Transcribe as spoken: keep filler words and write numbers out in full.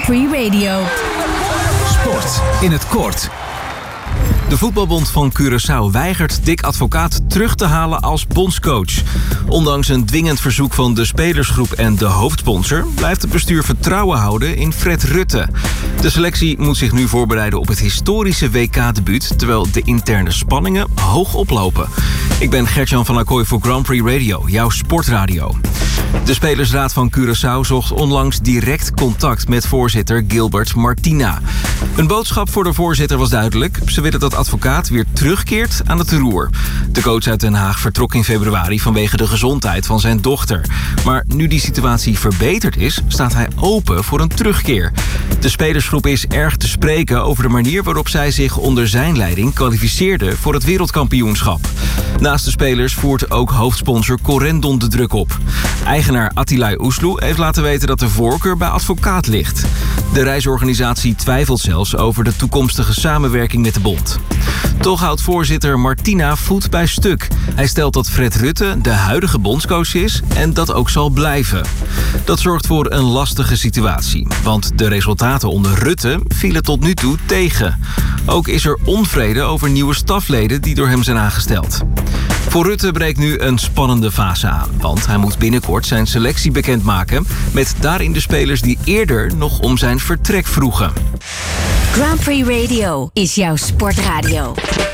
Free Radio. Sport in het kort. De voetbalbond van Curaçao weigert Dick Advocaat terug te halen als bondscoach. Ondanks een dwingend verzoek van de spelersgroep en de hoofdsponsor blijft het bestuur vertrouwen houden in Fred Rutte. De selectie moet zich nu voorbereiden op het historische W K-debuut, terwijl de interne spanningen hoog oplopen. Ik ben Gert-Jan van Acquoy voor Grand Prix Radio, jouw sportradio. De Spelersraad van Curaçao zocht onlangs direct contact met voorzitter Gilbert Martina. Een boodschap voor de voorzitter was duidelijk. Ze willen dat Advocaat weer terugkeert aan het roer. De coach uit Den Haag vertrok in februari vanwege de gezondheid van zijn dochter. Maar nu die situatie verbeterd is, staat hij open voor een terugkeer. De spelersgroep is erg te spreken over de manier waarop zij zich onder zijn leiding kwalificeerde voor het wereldkampioenschap. Naast de spelers voert ook hoofdsponsor Corendon de druk op. Eigenaar Attilay Oesloe heeft laten weten dat de voorkeur bij Advocaat ligt. De reisorganisatie twijfelt zelfs over de toekomstige samenwerking met de bond. Toch houdt voorzitter Martina voet bij stuk. Hij stelt dat Fred Rutte de huidige bondscoach is en dat ook zal blijven. Dat zorgt voor een lastige situatie, want de resultaten onder Rutte vielen tot nu toe tegen. Ook is er onvrede over nieuwe stafleden die door hem zijn aangesteld. Voor Rutte breekt nu een spannende fase aan, want hij moet binnenkort zijn selectie bekendmaken met daarin de spelers die eerder nog om zijn vertrek vroegen. Grand Prix Radio is jouw sportradio.